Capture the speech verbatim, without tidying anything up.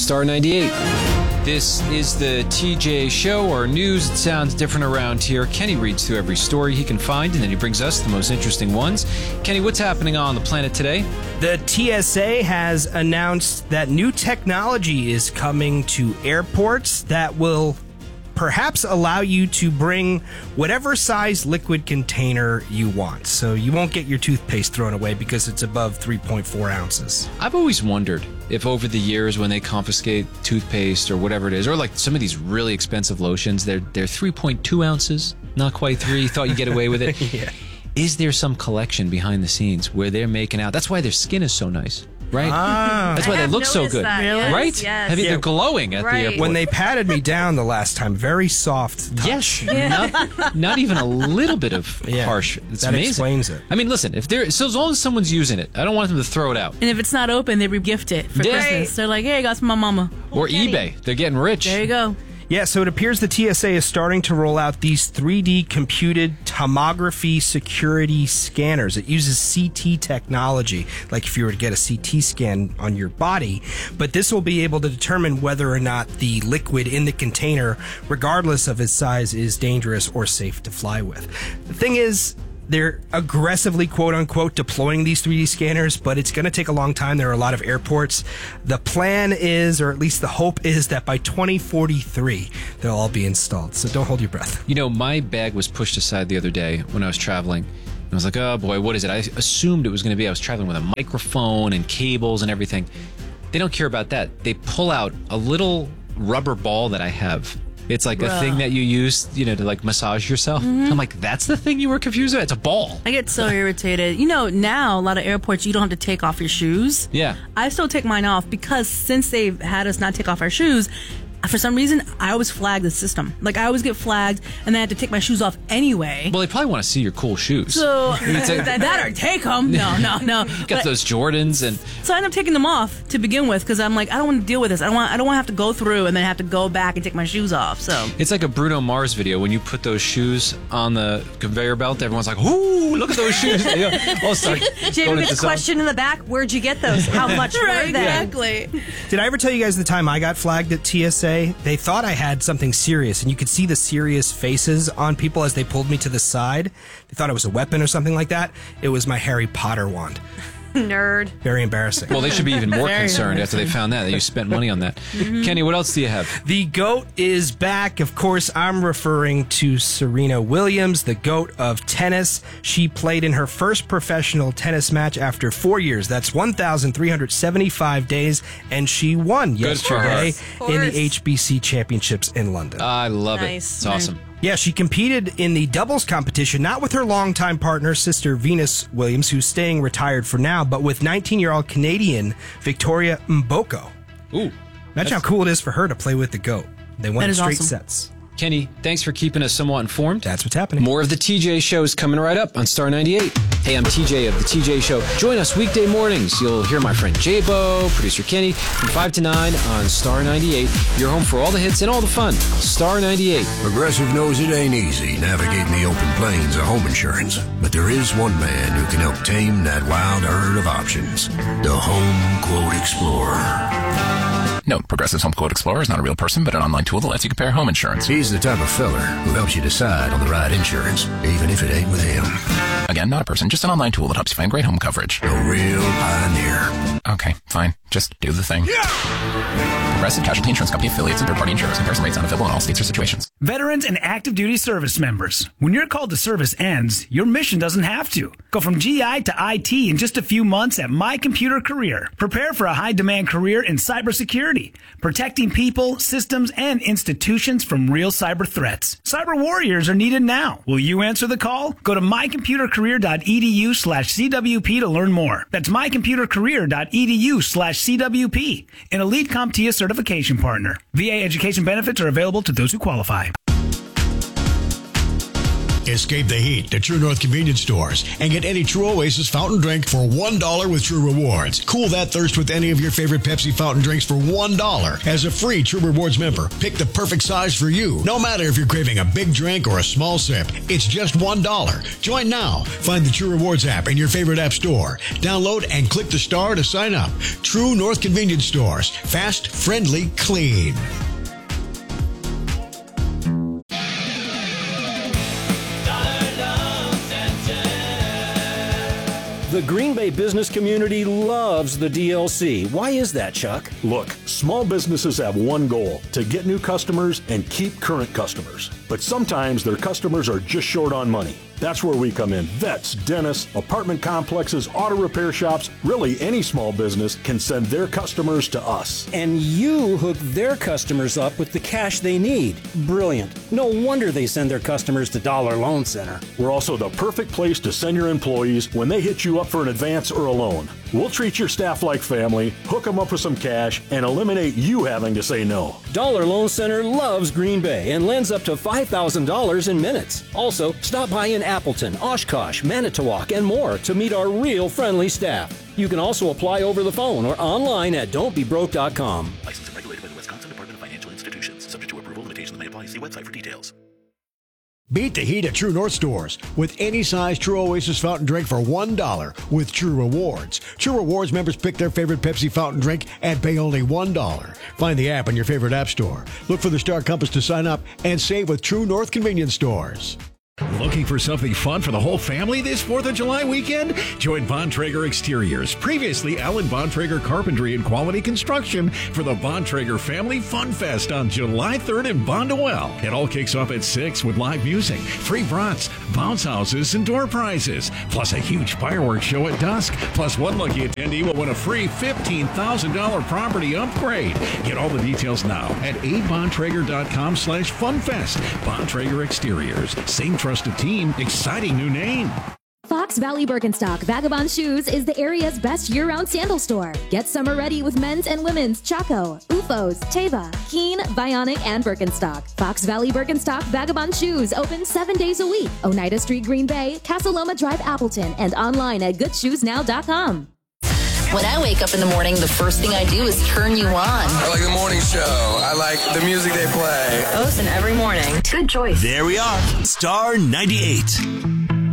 Star ninety-eight. This is the T J Show, our news. It sounds different around here. Kenny reads through every story he can find, and then he brings us the most interesting ones. Kenny, what's happening on the planet today? The T S A has announced that new technology is coming to airports that will perhaps allow you to bring whatever size liquid container you want. So you won't get your toothpaste thrown away because it's above three point four ounces. I've always wondered if over the years when they confiscate toothpaste or whatever it is, or like some of these really expensive lotions, they're, they're three point two ounces, not quite three. Thought you'd get away with it. Yeah. Is there some collection behind the scenes where they're making out? That's why their skin is so nice. Right? Ah. That's why I they have look so good. that. Really? Right? Yes. Have you, Yeah. They're glowing at Right. the airport. When they patted me down the last time, very soft touch. Yes. Not, not even a little bit of Yeah. harsh. It's That amazing. explains it. I mean, listen, if they're so as long as someone's using it, I don't want them to throw it out. And if it's not open, they re-gift it for Yeah. Christmas. They're like, hey, I got some for my mama. Or eBay. They're getting rich. There you go. Yeah, so it appears the T S A is starting to roll out these three D computed tomography security scanners. It uses C T technology, like if you were to get a C T scan on your body. But this will be able to determine whether or not the liquid in the container, regardless of its size, is dangerous or safe to fly with. The thing is, they're aggressively, quote unquote, deploying these three D scanners, but it's going to take a long time. There are a lot of airports. The plan is, or at least the hope is, that by twenty forty-three, they'll all be installed. So don't hold your breath. You know, my bag was pushed aside the other day when I was traveling. I was like, oh boy, what is it? I assumed it was going to be, I was traveling with a microphone and cables and everything. They don't care about that. They pull out a little rubber ball that I have. It's like a thing that you use, you know, to like massage yourself. Mm-hmm. I'm like, that's the thing you were confused about? It's a ball. I get so irritated. You know, now a lot of airports, you don't have to take off your shoes. Yeah. I still take mine off because since they've had us not take off our shoes, for some reason, I always flag the system. Like, I always get flagged, and then I have to take my shoes off anyway. Well, they probably want to see your cool shoes. So, It's like- that, that or take them. No, no, no. You got But- those Jordans and... So I end up taking them off to begin with because I'm like, I don't want to deal with this. I don't want. I don't want to have to go through and then have to go back and take my shoes off. So It's like a Bruno Mars video. When you put those shoes on the conveyor belt, everyone's like, ooh, look at those shoes. They all start Jamie going gets into a question in the back. Where'd you get those? How much were they? exactly. Did I ever tell you guys the time I got flagged at T S A? They thought I had something serious, and you could see the serious faces on people as they pulled me to the side. They thought it was a weapon or something like that. It was my Harry Potter wand. Nerd. Very embarrassing. Well, they should be even more Very concerned after they found that, that you spent money on that. Kenny, what else do you have? The GOAT is back. Of course, I'm referring to Serena Williams, the GOAT of tennis. She played in her first professional tennis match after four years. That's one thousand three hundred seventy-five days, and she won Good for her. yesterday in the H B C Championships in London. I love it. Nice. It's awesome. Yeah, she competed in the doubles competition, not with her longtime partner, sister Venus Williams, who's staying retired for now, but with nineteen-year-old Canadian Victoria Mboko. Ooh. Imagine how cool it is for her to play with the GOAT. They went That in is straight awesome. sets. Kenny, thanks for keeping us somewhat informed. That's what's happening. More of the T J Show is coming right up on Star ninety-eight. Hey, I'm T J of the T J Show. Join us weekday mornings. You'll hear my friend J-Bo, producer Kenny, from five to nine on Star ninety-eight. Your home for all the hits and all the fun. Star ninety-eight. Progressive knows it ain't easy navigating the open plains of home insurance, but there is one man who can help tame that wild herd of options. The Home Quote Explorer. Note, Progressive's Home Quote Explorer is not a real person, but an online tool that lets you compare home insurance. He's the type of feller who helps you decide on the right insurance, even if it ain't with him. Again, not a person, just an online tool that helps you find great home coverage. A real pioneer. Okay, fine. Just do the thing. Progressive Casualty Insurance Company affiliates and third-party insurers. Comparison rates not available in all states or situations. Veterans and active duty service members. When your call to service ends, your mission doesn't have to. Go from G I to I T in just a few months at My Computer Career. Prepare for a high-demand career in cybersecurity, protecting people, systems, and institutions from real cyber threats. Cyber warriors are needed now. Will you answer the call? Go to mycomputercareer.edu slash CWP to learn more. That's mycomputercareer.edu slash CWP. An elite CompTIA certification partner. V A education benefits are available to those who qualify. Escape the heat to True North convenience stores and get any True Oasis fountain drink for one dollar with True Rewards. Cool that thirst with any of your favorite Pepsi fountain drinks for one dollar. As a free True Rewards member, pick the perfect size for you. No matter if you're craving a big drink or a small sip, it's just one dollar. Join now. Find the True Rewards app in your favorite app store. Download and click the star to sign up. True North convenience stores. Fast, friendly, clean. The Green Bay business community loves the D L C. Why is that, Chuck? Look, small businesses have one goal, to get new customers and keep current customers. But sometimes their customers are just short on money. That's where we come in. Vets, dentists, apartment complexes, auto repair shops, really any small business can send their customers to us. And you hook their customers up with the cash they need. Brilliant. No wonder they send their customers to Dollar Loan Center. We're also the perfect place to send your employees when they hit you up for an advance or a loan. We'll treat your staff like family, hook them up with some cash, and eliminate you having to say no. Dollar Loan Center loves Green Bay and lends up to five thousand dollars in minutes. Also, stop by in Appleton, Oshkosh, Manitowoc, and more to meet our real friendly staff. You can also apply over the phone or online at don't be broke dot com. Licensed and regulated by the Wisconsin Department of Financial Institutions. Subject to approval, limitations may apply. See website for details. Beat the heat at True North stores with any size True Oasis fountain drink for one dollar with True Rewards. True Rewards members pick their favorite Pepsi fountain drink and pay only one dollar. Find the app in your favorite app store. Look for the Star Compass to sign up and save with True North convenience stores. Looking for something fun for the whole family this fourth of July weekend? Join Bontrager Exteriors, previously Alan Bontrager Carpentry and Quality Construction, for the Bontrager Family Fun Fest on July third in Bondwell. It all kicks off at six with live music, free brats, bounce houses, and door prizes, plus a huge fireworks show at dusk. Plus, one lucky attendee will win a free fifteen thousand dollars property upgrade. Get all the details now at a bontrager dot com slash funfest. Bontrager Exteriors, same trusted team, exciting new name. Fox Valley Birkenstock Vagabond Shoes is the area's best year-round sandal store. Get summer ready with men's and women's Chaco, U F Os, Teva, Keen, Bionic, and Birkenstock. Fox Valley Birkenstock Vagabond Shoes open seven days a week. Oneida Street, Green Bay, Casa Loma Drive, Appleton, and online at good shoes now dot com. When I wake up in the morning, the first thing I do is turn you on. I like the morning show. I like the music they play. Listen every morning. Good choice. There we are. Star ninety-eight.